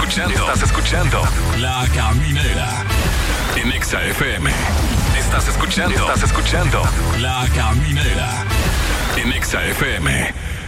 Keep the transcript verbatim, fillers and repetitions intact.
escuchando, estás escuchando La Caminera en Exa F M. Estás escuchando, estás escuchando La Caminera en Exa F M.